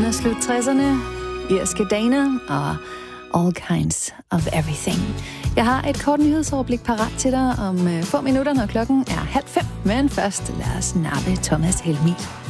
50'erne og slut 60'erne. Irske Dana og All Kinds of Everything. Jeg har et kort nyhedsoverblik parat til dig om få minutter, når klokken er 4:30. Men først lad os nappe Thomas Helmig.